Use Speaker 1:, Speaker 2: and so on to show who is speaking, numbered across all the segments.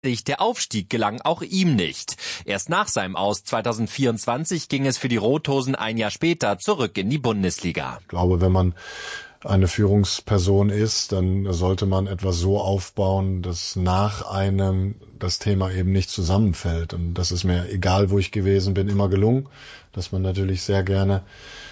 Speaker 1: Der Aufstieg gelang auch ihm nicht. Erst nach seinem Aus 2024 ging es für die Rothosen ein Jahr später zurück in die Bundesliga.
Speaker 2: Ich glaube, wenn man eine Führungsperson ist, dann sollte man etwas so aufbauen, dass nach einem das Thema eben nicht zusammenfällt. Und das ist mir, egal wo ich gewesen bin, immer gelungen, dass man natürlich sehr gerne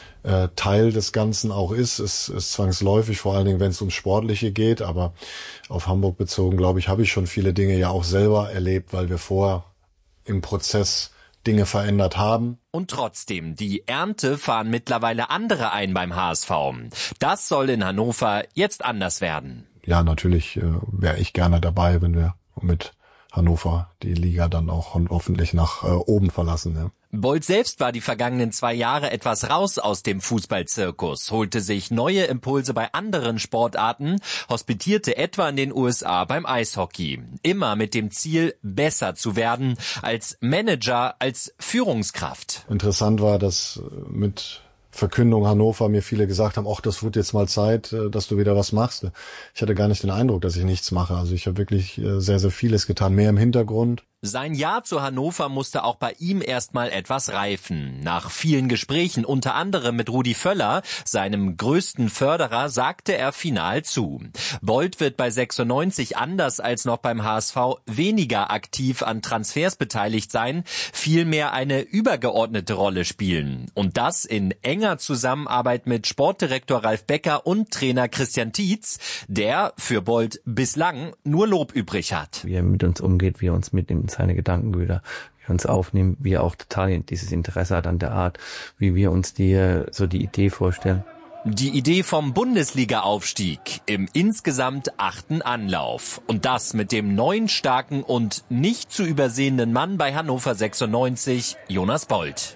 Speaker 2: Teil des Ganzen auch ist zwangsläufig, vor allen Dingen, wenn es ums Sportliche geht. Aber auf Hamburg bezogen, glaube ich, habe ich schon viele Dinge ja auch selber erlebt, weil wir vorher im Prozess Dinge verändert haben.
Speaker 1: Und trotzdem, die Ernte fahren mittlerweile andere ein beim HSV. Das soll in Hannover jetzt anders werden.
Speaker 2: Ja, natürlich wäre ich gerne dabei, wenn wir mit Hannover die Liga dann auch hoffentlich nach oben verlassen. Ja.
Speaker 1: Bold selbst war die vergangenen 2 Jahre etwas raus aus dem Fußballzirkus, holte sich neue Impulse bei anderen Sportarten, hospitierte etwa in den USA beim Eishockey. Immer mit dem Ziel, besser zu werden als Manager, als Führungskraft.
Speaker 2: Interessant war, dass mit Verkündung Hannover mir viele gesagt haben, ach, das wird jetzt mal Zeit, dass du wieder was machst. Ich hatte gar nicht den Eindruck, dass ich nichts mache. Also ich habe wirklich sehr, sehr vieles getan, mehr im Hintergrund.
Speaker 1: Sein Ja zu Hannover musste auch bei ihm erstmal etwas reifen. Nach vielen Gesprächen, unter anderem mit Rudi Völler, seinem größten Förderer, sagte er final zu. Bold wird bei 96 anders als noch beim HSV weniger aktiv an Transfers beteiligt sein, vielmehr eine übergeordnete Rolle spielen. Und das in enger Zusammenarbeit mit Sportdirektor Ralf Becker und Trainer Christian Tietz, der für Bold bislang nur Lob übrig hat.
Speaker 3: Wie er mit uns umgeht, wie er uns mitnimmt, seine Gedankengüter, wie wir uns aufnehmen, wie er auch total dieses Interesse hat an der Art, wie wir uns die Idee vorstellen.
Speaker 1: Die Idee vom Bundesliga-Aufstieg im insgesamt 8. Anlauf. Und das mit dem neuen, starken und nicht zu übersehenden Mann bei Hannover 96, Jonas Bold.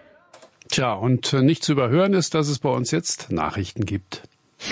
Speaker 4: Tja, und nicht zu überhören ist, dass es bei uns jetzt Nachrichten gibt.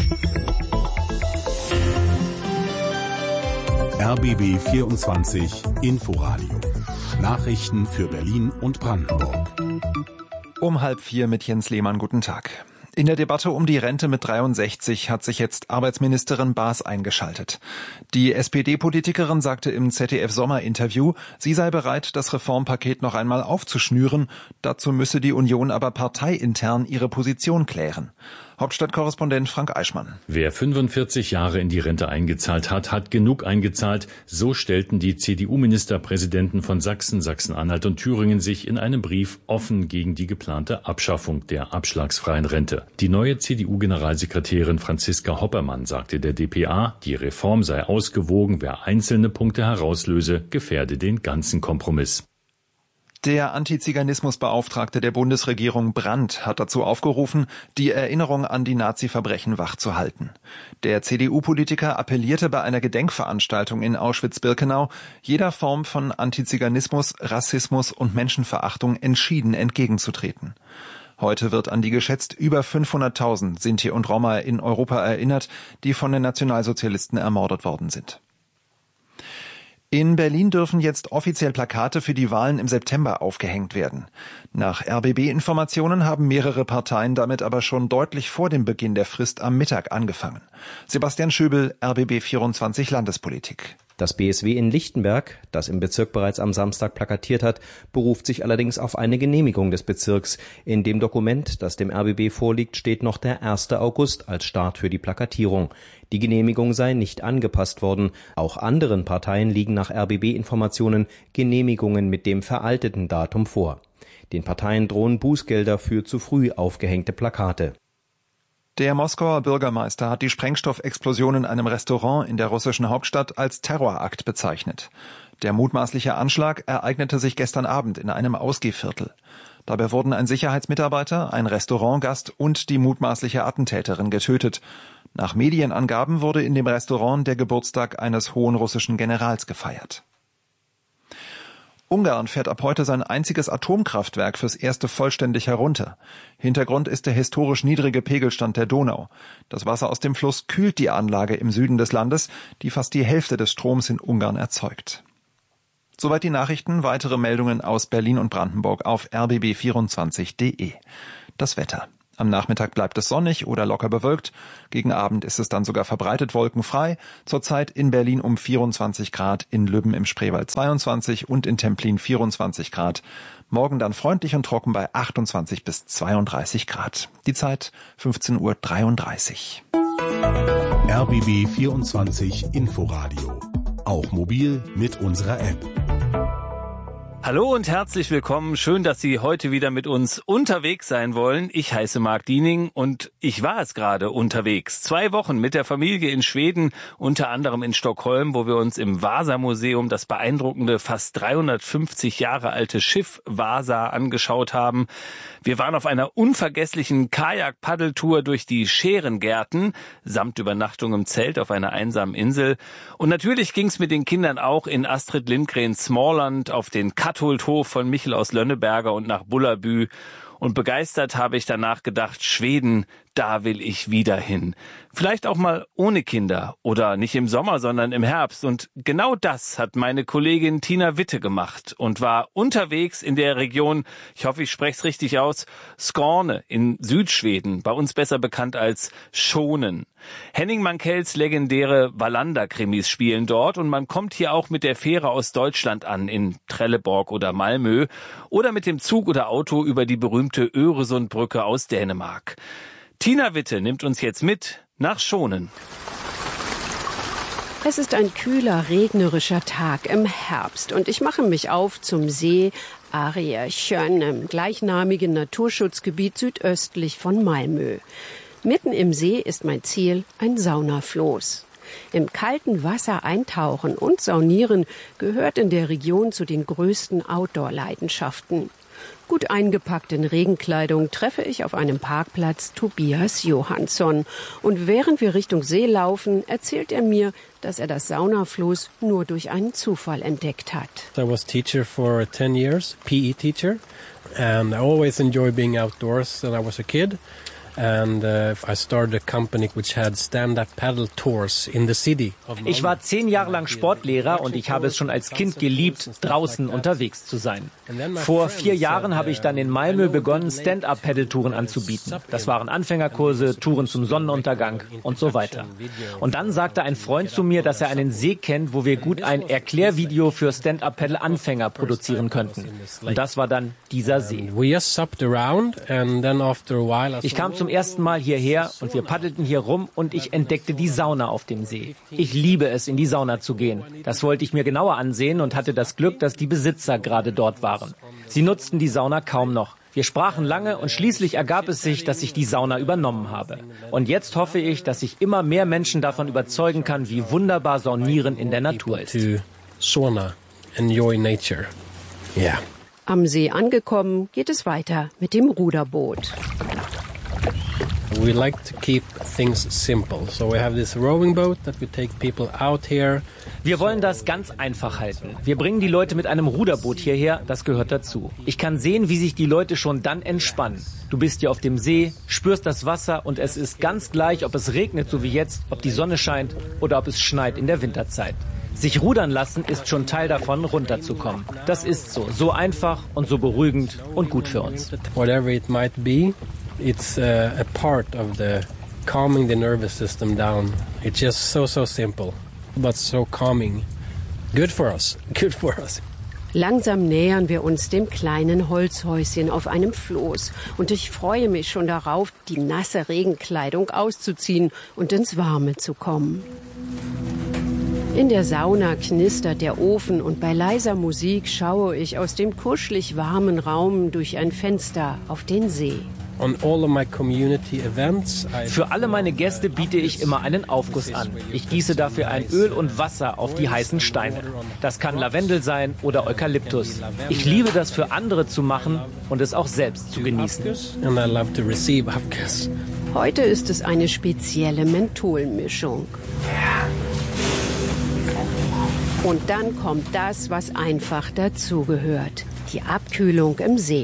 Speaker 5: RBB 24 Inforadio. Nachrichten für Berlin und Brandenburg.
Speaker 6: Um 3:30 mit Jens Lehmann. Guten Tag. In der Debatte um die Rente mit 63 hat sich jetzt Arbeitsministerin Baas eingeschaltet. Die SPD-Politikerin sagte im ZDF-Sommerinterview, sie sei bereit, das Reformpaket noch einmal aufzuschnüren. Dazu müsse die Union aber parteiintern ihre Position klären. Hauptstadtkorrespondent Frank Eichmann.
Speaker 7: Wer 45 Jahre in die Rente eingezahlt hat, hat genug eingezahlt. So stellten die CDU-Ministerpräsidenten von Sachsen, Sachsen-Anhalt und Thüringen sich in einem Brief offen gegen die geplante Abschaffung der abschlagsfreien Rente. Die neue CDU-Generalsekretärin Franziska Hoppermann sagte der dpa, die Reform sei ausgewogen, wer einzelne Punkte herauslöse, gefährde den ganzen Kompromiss.
Speaker 6: Der Antiziganismusbeauftragte der Bundesregierung Brandt hat dazu aufgerufen, die Erinnerung an die Nazi-Verbrechen wachzuhalten. Der CDU-Politiker appellierte bei einer Gedenkveranstaltung in Auschwitz-Birkenau, jeder Form von Antiziganismus, Rassismus und Menschenverachtung entschieden entgegenzutreten. Heute wird an die geschätzt über 500.000 Sinti und Roma in Europa erinnert, die von den Nationalsozialisten ermordet worden sind. In Berlin dürfen jetzt offiziell Plakate für die Wahlen im September aufgehängt werden. Nach RBB-Informationen haben mehrere Parteien damit aber schon deutlich vor dem Beginn der Frist am Mittag angefangen. Sebastian Schöbel, RBB 24 Landespolitik.
Speaker 8: Das BSW in Lichtenberg, das im Bezirk bereits am Samstag plakatiert hat, beruft sich allerdings auf eine Genehmigung des Bezirks. In dem Dokument, das dem RBB vorliegt, steht noch der 1. August als Start für die Plakatierung. Die Genehmigung sei nicht angepasst worden. Auch anderen Parteien liegen nach RBB-Informationen Genehmigungen mit dem veralteten Datum vor. Den Parteien drohen Bußgelder für zu früh aufgehängte Plakate.
Speaker 6: Der Moskauer Bürgermeister hat die Sprengstoffexplosion in einem Restaurant in der russischen Hauptstadt als Terrorakt bezeichnet. Der mutmaßliche Anschlag ereignete sich gestern Abend in einem Ausgehviertel. Dabei wurden ein Sicherheitsmitarbeiter, ein Restaurantgast und die mutmaßliche Attentäterin getötet. Nach Medienangaben wurde in dem Restaurant der Geburtstag eines hohen russischen Generals gefeiert. Ungarn fährt ab heute sein einziges Atomkraftwerk fürs erste vollständig herunter. Hintergrund ist der historisch niedrige Pegelstand der Donau. Das Wasser aus dem Fluss kühlt die Anlage im Süden des Landes, die fast die Hälfte des Stroms in Ungarn erzeugt. Soweit die Nachrichten, weitere Meldungen aus Berlin und Brandenburg auf rbb24.de. Das Wetter. Am Nachmittag bleibt es sonnig oder locker bewölkt. Gegen Abend ist es dann sogar verbreitet wolkenfrei. Zurzeit in Berlin um 24 Grad, in Lübben im Spreewald 22 und in Templin 24 Grad. Morgen dann freundlich und trocken bei 28 bis 32 Grad. Die Zeit 15:33 Uhr.
Speaker 5: RBB 24 Inforadio. Auch mobil mit unserer App.
Speaker 9: Hallo und herzlich willkommen. Schön, dass Sie heute wieder mit uns unterwegs sein wollen. Ich heiße Marc Diening und ich war es gerade unterwegs. 2 Wochen mit der Familie in Schweden, unter anderem in Stockholm, wo wir uns im Vasa-Museum das beeindruckende, fast 350 Jahre alte Schiff Vasa angeschaut haben. Wir waren auf einer unvergesslichen Kajak-Paddeltour durch die Scherengärten, samt Übernachtung im Zelt auf einer einsamen Insel. Und natürlich ging es mit den Kindern auch in Astrid Lindgrens Smallland auf den Katholdhof von Michel aus Lönneberger und nach Bullerbü. Und begeistert habe ich danach gedacht, Schweden, da will ich wieder hin. Vielleicht auch mal ohne Kinder oder nicht im Sommer, sondern im Herbst. Und genau das hat meine Kollegin Tina Witte gemacht und war unterwegs in der Region, ich hoffe, ich spreche es richtig aus, Skåne in Südschweden, bei uns besser bekannt als Schonen. Henning Mankells legendäre Wallander-Krimis spielen dort und man kommt hier auch mit der Fähre aus Deutschland an, in Trelleborg oder Malmö, oder mit dem Zug oder Auto über die berühmte Öresundbrücke aus Dänemark. Tina Witte nimmt uns jetzt mit nach Schonen.
Speaker 10: Es ist ein kühler, regnerischer Tag im Herbst und ich mache mich auf zum See Arresjön im gleichnamigen Naturschutzgebiet südöstlich von Malmö. Mitten im See ist mein Ziel ein Saunafloß. Im kalten Wasser eintauchen und saunieren gehört in der Region zu den größten Outdoor-Leidenschaften. Gut eingepackt in Regenkleidung treffe ich auf einem Parkplatz Tobias Johansson. Und während wir Richtung See laufen, erzählt er mir, dass er das Saunafloß nur durch einen Zufall entdeckt hat.
Speaker 11: I was teacher for 10 years, PE teacher, and I always enjoyed being outdoors when I was a kid. And I started a company which had stand-up paddle tours in the city.
Speaker 12: Ich war 10 Jahre lang Sportlehrer und ich habe es schon als Kind geliebt, draußen unterwegs zu sein. Vor 4 Jahren habe ich dann in Malmö begonnen, Stand-up-Paddle-Touren anzubieten. Das waren Anfängerkurse, Touren zum Sonnenuntergang und so weiter. Und dann sagte ein Freund zu mir, dass er einen See kennt, wo wir gut ein Erklärvideo für Stand-up-Paddle-Anfänger produzieren könnten. Und das war dann dieser See. Ich kam zum ersten Mal hierher und wir paddelten hier rum und ich entdeckte die Sauna auf dem See. Ich liebe es, in die Sauna zu gehen. Das wollte ich mir genauer ansehen und hatte das Glück, dass die Besitzer gerade dort waren. Sie nutzten die Sauna kaum noch. Wir sprachen lange und schließlich ergab es sich, dass ich die Sauna übernommen habe. Und jetzt hoffe ich, dass ich immer mehr Menschen davon überzeugen kann, wie wunderbar Saunieren in der Natur ist.
Speaker 11: Sauna, enjoy nature. Yeah.
Speaker 10: Am See angekommen, geht es weiter mit dem Ruderboot.
Speaker 11: We like to keep things simple. So we have this rowing boat that we take people out here.
Speaker 12: Wir wollen das ganz einfach halten. Wir bringen die Leute mit einem Ruderboot hierher, das gehört dazu. Ich kann sehen, wie sich die Leute schon dann entspannen. Du bist hier auf dem See, spürst das Wasser und es ist ganz gleich, ob es regnet, so wie jetzt, ob die Sonne scheint oder ob es schneit in der Winterzeit. Sich rudern lassen ist schon Teil davon, runterzukommen. Das ist so einfach und so beruhigend und gut für uns.
Speaker 11: Whatever it might be. It's a part of the calming the nervous system down. It's just so simple, but so calming. Good for us. Good for us.
Speaker 10: Langsam nähern wir uns dem kleinen Holzhäuschen auf einem Floß. Und ich freue mich schon darauf, die nasse Regenkleidung auszuziehen und ins Warme zu kommen. In der Sauna knistert der Ofen und bei leiser Musik schaue ich aus dem kuschelig warmen Raum durch ein Fenster auf den See.
Speaker 12: Für alle meine Gäste biete ich immer einen Aufguss an. Ich gieße dafür ein Öl und Wasser auf die heißen Steine. Das kann Lavendel sein oder Eukalyptus. Ich liebe das für andere zu machen und es auch selbst zu genießen.
Speaker 10: Heute ist es eine spezielle Mentholmischung. Und dann kommt das, was einfach dazugehört. Die Abkühlung im See.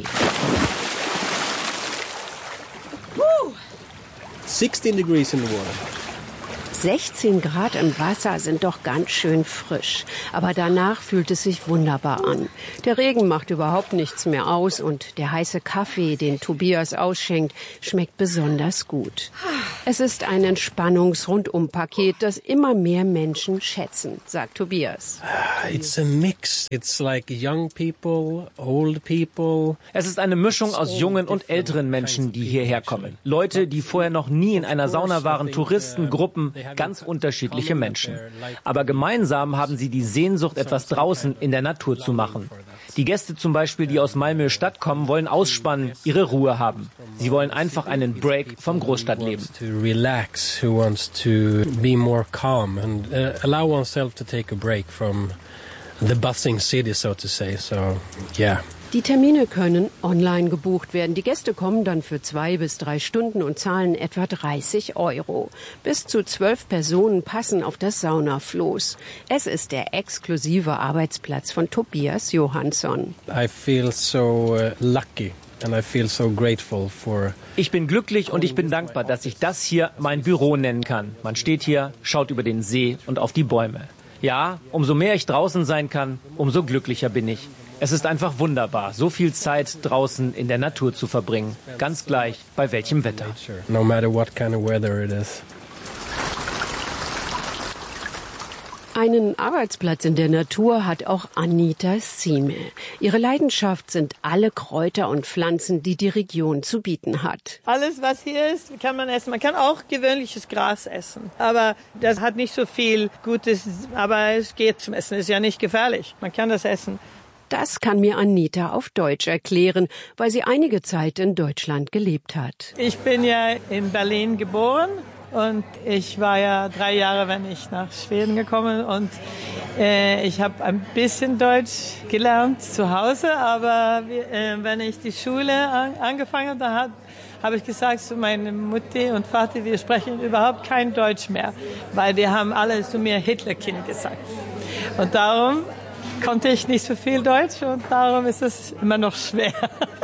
Speaker 11: 16 degrees in the water.
Speaker 10: 16 Grad im Wasser sind doch ganz schön frisch. Aber danach fühlt es sich wunderbar an. Der Regen macht überhaupt nichts mehr aus und der heiße Kaffee, den Tobias ausschenkt, schmeckt besonders gut. Es ist ein Entspannungs-Rundum-Paket, das immer mehr Menschen schätzen, sagt Tobias.
Speaker 11: It's a mix. It's like young people, old people.
Speaker 12: Es ist eine Mischung aus jungen und älteren Menschen, die hierher kommen. Leute, die vorher noch nie in einer Sauna waren, Touristen, Gruppen, ganz unterschiedliche Menschen. Aber gemeinsam haben sie die Sehnsucht, etwas draußen in der Natur zu machen. Die Gäste zum Beispiel, die aus Malmö Stadt kommen, wollen ausspannen, ihre Ruhe haben. Sie wollen einfach einen Break vom Großstadtleben.
Speaker 11: To relax, who wants to be more calm and allow oneself to take a break from the bustling city, so to say. So, yeah.
Speaker 10: Die Termine können online gebucht werden. Die Gäste kommen dann für 2 bis 3 Stunden und zahlen etwa 30 €. Bis zu 12 Personen passen auf das Saunafloß. Es ist der exklusive Arbeitsplatz von Tobias Johansson.
Speaker 11: I feel so lucky. And I feel so grateful for.
Speaker 12: Ich bin glücklich und ich bin dankbar, dass ich das hier mein Büro nennen kann. Man steht hier, schaut über den See und auf die Bäume. Ja, umso mehr ich draußen sein kann, umso glücklicher bin ich. Es ist einfach wunderbar, so viel Zeit draußen in der Natur zu verbringen. Ganz gleich, bei welchem Wetter.
Speaker 11: No matter what kind of weather it is.
Speaker 10: Einen Arbeitsplatz in der Natur hat auch Anita Sieme. Ihre Leidenschaft sind alle Kräuter und Pflanzen, die die Region zu bieten hat.
Speaker 13: Alles, was hier ist, kann man essen. Man kann auch gewöhnliches Gras essen. Aber das hat nicht so viel Gutes, aber es geht zum Essen. Ist ja nicht gefährlich. Man kann das essen.
Speaker 10: Das kann mir Anita auf Deutsch erklären, weil sie einige Zeit in Deutschland gelebt hat.
Speaker 13: Ich bin ja in Berlin geboren und ich war ja 3 Jahre, wenn ich nach Schweden gekommen und ich habe ein bisschen Deutsch gelernt zu Hause, aber wenn ich die Schule angefangen habe, habe ich gesagt zu meiner Mutter und Vater, wir sprechen überhaupt kein Deutsch mehr, weil die haben alle zu mir Hitlerkind gesagt. Und darum konnte ich nicht so viel Deutsch und darum ist es immer noch schwer.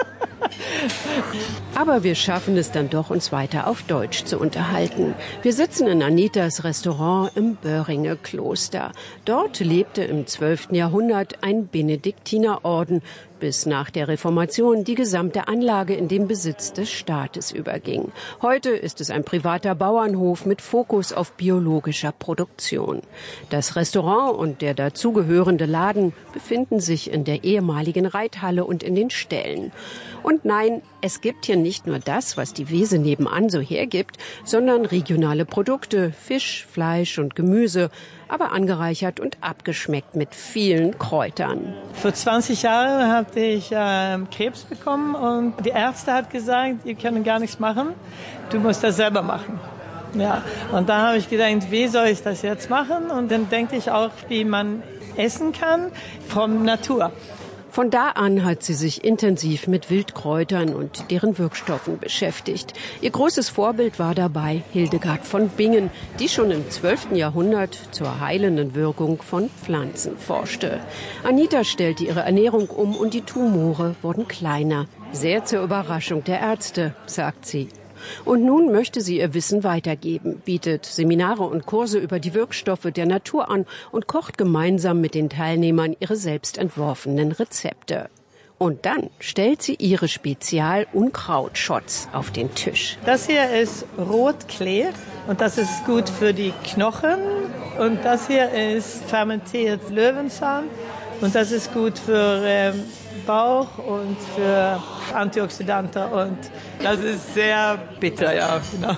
Speaker 10: Aber wir schaffen es dann doch, uns weiter auf Deutsch zu unterhalten. Wir sitzen in Anitas Restaurant im Böhringer Kloster. Dort lebte im 12. Jahrhundert ein Benediktinerorden, bis nach der Reformation die gesamte Anlage in den Besitz des Staates überging. Heute ist es ein privater Bauernhof mit Fokus auf biologischer Produktion. Das Restaurant und der dazugehörende Laden befinden sich in der ehemaligen Reithalle und in den Ställen. Und nein, es gibt hier nicht nur das, was die Wiese nebenan so hergibt, sondern regionale Produkte, Fisch, Fleisch und Gemüse, aber angereichert und abgeschmeckt mit vielen Kräutern.
Speaker 13: Vor 20 Jahren hatte ich Krebs bekommen und die Ärzte hat gesagt, ihr könnt gar nichts machen, du musst das selber machen. Ja, und da habe ich gedacht, wie soll ich das jetzt machen? Und dann denke ich auch, wie man essen kann von Natur.
Speaker 10: Von da an hat sie sich intensiv mit Wildkräutern und deren Wirkstoffen beschäftigt. Ihr großes Vorbild war dabei Hildegard von Bingen, die schon im 12. Jahrhundert zur heilenden Wirkung von Pflanzen forschte. Anita stellte ihre Ernährung um und die Tumore wurden kleiner. Sehr zur Überraschung der Ärzte, sagt sie. Und nun möchte sie ihr Wissen weitergeben, bietet Seminare und Kurse über die Wirkstoffe der Natur an und kocht gemeinsam mit den Teilnehmern ihre selbst entworfenen Rezepte. Und dann stellt sie ihre Spezial-Unkrautschots auf den Tisch.
Speaker 13: Das hier ist Rotklee und das ist gut für die Knochen. Und das hier ist fermentiert Löwenzahn und das ist gut für Bauch und für Antioxidantien und das ist sehr bitter, ja, genau.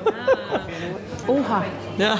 Speaker 10: Oha.
Speaker 13: Ja.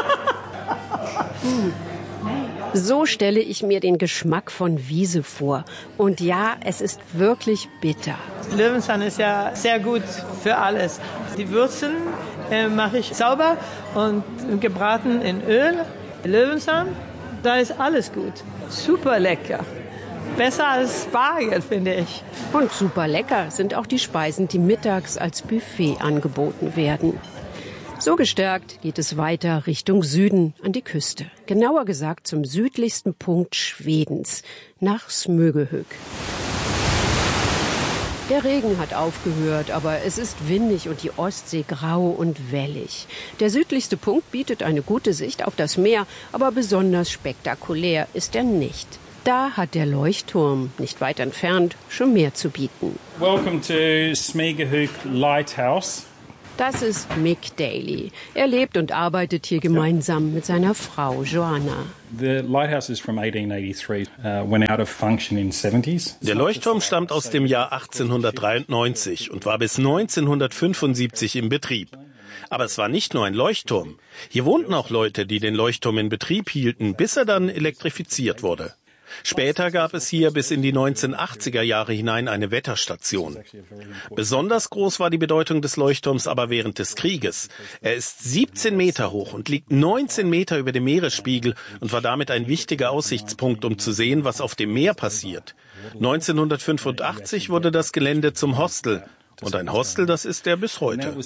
Speaker 10: So stelle ich mir den Geschmack von Wiese vor. Und ja, es ist wirklich bitter.
Speaker 13: Löwenzahn ist ja sehr gut für alles. Die Wurzeln mache ich sauber und gebraten in Öl. Löwenzahn, da ist alles gut. Super lecker. Besser als Spargel, finde ich.
Speaker 10: Und super lecker sind auch die Speisen, die mittags als Buffet angeboten werden. So gestärkt geht es weiter Richtung Süden an die Küste. Genauer gesagt zum südlichsten Punkt Schwedens, nach Smögehög. Der Regen hat aufgehört, aber es ist windig und die Ostsee grau und wellig. Der südlichste Punkt bietet eine gute Sicht auf das Meer, aber besonders spektakulär ist er nicht. Da hat der Leuchtturm, nicht weit entfernt, schon mehr zu bieten.
Speaker 14: Welcome to Smeagohook Lighthouse.
Speaker 10: Das ist Mick Daly. Er lebt und arbeitet hier gemeinsam mit seiner Frau Joanna.
Speaker 14: The lighthouse is from 1883, went out of function in the 70s.
Speaker 15: Der Leuchtturm stammt aus dem Jahr 1893 und war bis 1975 im Betrieb. Aber es war nicht nur ein Leuchtturm. Hier wohnten auch Leute, die den Leuchtturm in Betrieb hielten, bis er dann elektrifiziert wurde. Später gab es hier bis in die 1980er Jahre hinein eine Wetterstation. Besonders groß war die Bedeutung des Leuchtturms aber während des Krieges. Er ist 17 Meter hoch und liegt 19 Meter über dem Meeresspiegel und war damit ein wichtiger Aussichtspunkt, um zu sehen, was auf dem Meer passiert. 1985 wurde das Gelände zum Hostel. Und ein Hostel, das ist er bis heute.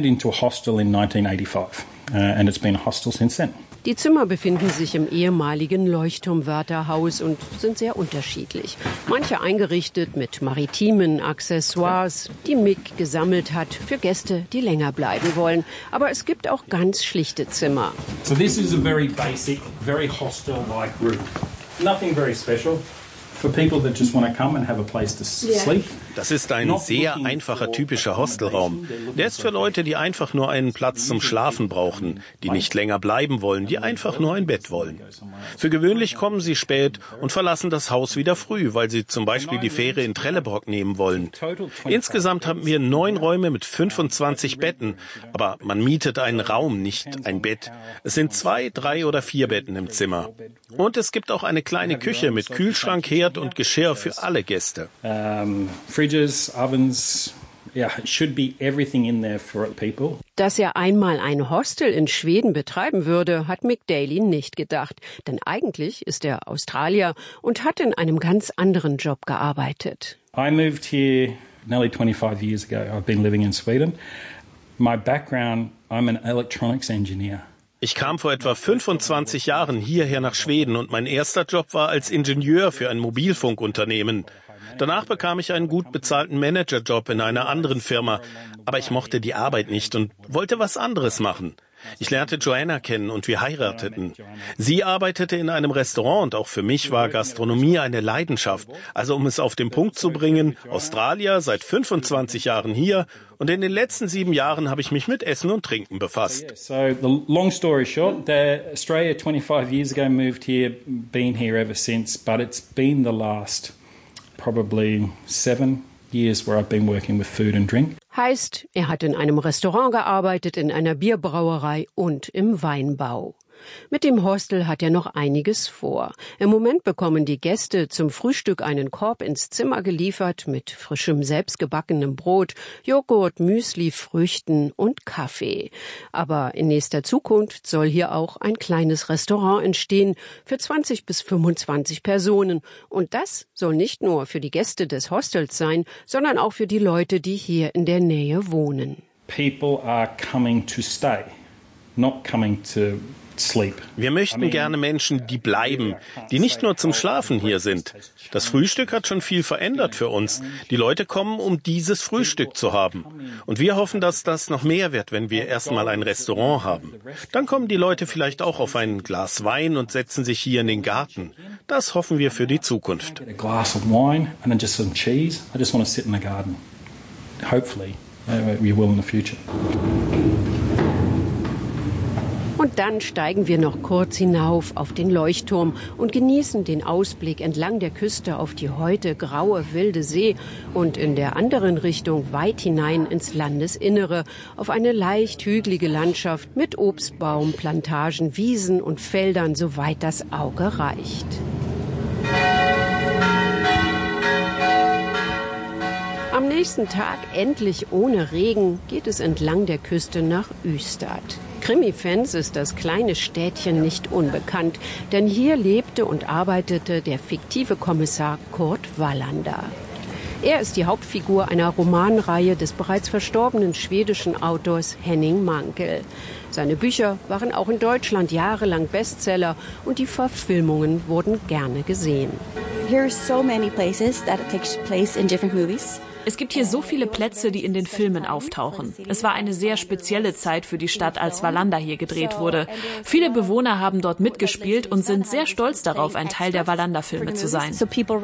Speaker 10: Die Zimmer befinden sich im ehemaligen Leuchtturmwärterhaus und sind sehr unterschiedlich. Manche eingerichtet mit maritimen Accessoires, die Mick gesammelt hat für Gäste, die länger bleiben wollen. Aber es gibt auch ganz schlichte Zimmer.
Speaker 14: So this is a very basic, very hostel-like room. Nothing very special. For people that just want to come and have a place to sleep.
Speaker 15: Das ist ein sehr einfacher, typischer Hostelraum. Der ist für Leute, die einfach nur einen Platz zum Schlafen brauchen, die nicht länger bleiben wollen, die einfach nur ein Bett wollen. Für gewöhnlich kommen sie spät und verlassen das Haus wieder früh, weil sie zum Beispiel die Fähre in Trelleborg nehmen wollen. Insgesamt haben wir 9 Räume mit 25 Betten, aber man mietet einen Raum, nicht ein Bett. Es sind 2, 3 oder 4 Betten im Zimmer. Und es gibt auch eine kleine Küche mit Kühlschrank, Herd und Geschirr für alle Gäste.
Speaker 14: Fridges, ovens, yeah, it should be everything in there for people.
Speaker 10: Dass er einmal ein Hostel in Schweden betreiben würde, hat Mick Daly nicht gedacht. Denn eigentlich ist er Australier und hat in einem ganz anderen Job gearbeitet.
Speaker 14: I moved here nearly 25 years ago. I've been living in Sweden. My background, I'm an electronics engineer.
Speaker 15: Ich kam vor etwa 25 Jahren hierher nach Schweden und mein erster Job war als Ingenieur für ein Mobilfunkunternehmen. Danach bekam ich einen gut bezahlten Managerjob in einer anderen Firma, aber ich mochte die Arbeit nicht und wollte was anderes machen. Ich lernte Joanna kennen und wir heirateten. Sie arbeitete in einem Restaurant und auch für mich war Gastronomie eine Leidenschaft. Also um es auf den Punkt zu bringen, Australier, seit 25 Jahren hier und in den letzten 7 Jahren habe ich mich mit Essen und Trinken befasst.
Speaker 14: So the long story short, Australia 25 years ago moved here, been here ever since, but it's been the last probably 7 years where I've been working with food and drink.
Speaker 10: Heißt, er hat in einem Restaurant gearbeitet, in einer Bierbrauerei und im Weinbau. Mit dem Hostel hat er noch einiges vor. Im Moment bekommen die Gäste zum Frühstück einen Korb ins Zimmer geliefert mit frischem, selbstgebackenem Brot, Joghurt, Müsli, Früchten und Kaffee. Aber in nächster Zukunft soll hier auch ein kleines Restaurant entstehen für 20 bis 25 Personen. Und das soll nicht nur für die Gäste des Hostels sein, sondern auch für die Leute, die hier in der Nähe wohnen.
Speaker 14: People are coming to stay, not coming to sleep.
Speaker 15: Wir möchten gerne Menschen, die bleiben, die nicht nur zum Schlafen hier sind. Das Frühstück hat schon viel verändert für uns. Die Leute kommen, um dieses Frühstück zu haben. Und wir hoffen, dass das noch mehr wird, wenn wir erstmal ein Restaurant haben. Dann kommen die Leute vielleicht auch auf ein Glas Wein und setzen sich hier in den Garten. Das hoffen wir für die Zukunft.
Speaker 14: A glass of wine and then just some cheese. I just want to sit in the garden. Hopefully, we will in the future.
Speaker 10: Und dann steigen wir noch kurz hinauf auf den Leuchtturm und genießen den Ausblick entlang der Küste auf die heute graue, wilde See und in der anderen Richtung weit hinein ins Landesinnere auf eine leicht hügelige Landschaft mit Obstbaum, Plantagen, Wiesen und Feldern, soweit das Auge reicht. Am nächsten Tag, endlich ohne Regen, geht es entlang der Küste nach Ystad. Krimi-Fans ist das kleine Städtchen nicht unbekannt, denn hier lebte und arbeitete der fiktive Kommissar Kurt Wallander. Er ist die Hauptfigur einer Romanreihe des bereits verstorbenen schwedischen Autors Henning Mankell. Seine Bücher waren auch in Deutschland jahrelang Bestseller und die Verfilmungen wurden gerne gesehen.
Speaker 16: Here are so many places that it takes place in different movies. Es gibt hier so viele Plätze, die in den Filmen auftauchen. Es war eine sehr spezielle Zeit für die Stadt, als Wallander hier gedreht wurde. Viele Bewohner haben dort mitgespielt und sind sehr stolz darauf, ein Teil der Wallander-Filme zu sein.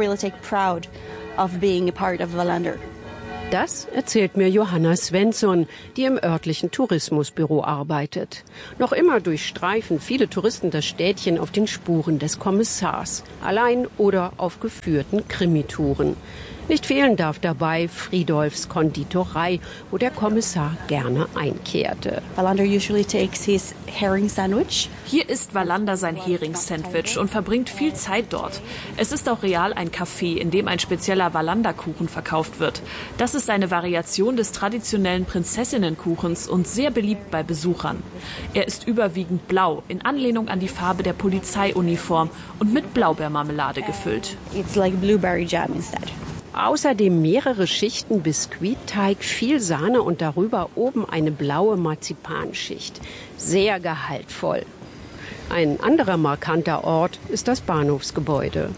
Speaker 10: Das erzählt mir Johanna Svensson, die im örtlichen Tourismusbüro arbeitet. Noch immer durchstreifen viele Touristen das Städtchen auf den Spuren des Kommissars, allein oder auf geführten Krimitouren. Nicht fehlen darf dabei Friedolfs Konditorei, wo der Kommissar gerne einkehrte.
Speaker 16: Wallander usually takes his herring sandwich. Hier isst Wallander sein Hering-Sandwich und verbringt viel Zeit dort. Es ist auch real ein Café, in dem ein spezieller Wallander-Kuchen verkauft wird. Das ist eine Variation des traditionellen Prinzessinnenkuchens und sehr beliebt bei Besuchern. Er ist überwiegend blau, in Anlehnung an die Farbe der Polizeiuniform und mit Blaubeermarmelade gefüllt.
Speaker 10: It's like blueberry jam instead. Außerdem mehrere Schichten Biskuitteig, viel Sahne und darüber oben eine blaue Marzipanschicht. Sehr gehaltvoll. Ein anderer markanter Ort ist das Bahnhofsgebäude.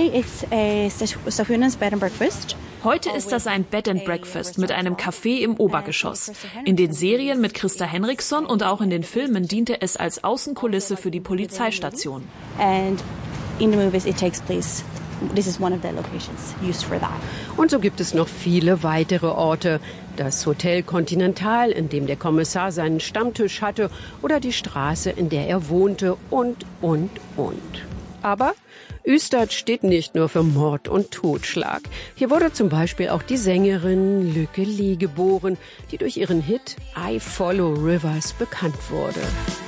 Speaker 16: Heute ist das ein Bed and Breakfast mit einem Café im Obergeschoss. In den Serien mit Christa Henriksson und auch in den Filmen diente es als Außenkulisse für die Polizeistation.
Speaker 10: And in the movies it takes place. This is one of the locations used for that. Und so gibt es noch viele weitere Orte. Das Hotel Continental, in dem der Kommissar seinen Stammtisch hatte, oder die Straße, in der er wohnte und. Aber Ystad steht nicht nur für Mord und Totschlag. Hier wurde zum Beispiel auch die Sängerin Lykke Li geboren, die durch ihren Hit I Follow Rivers bekannt wurde.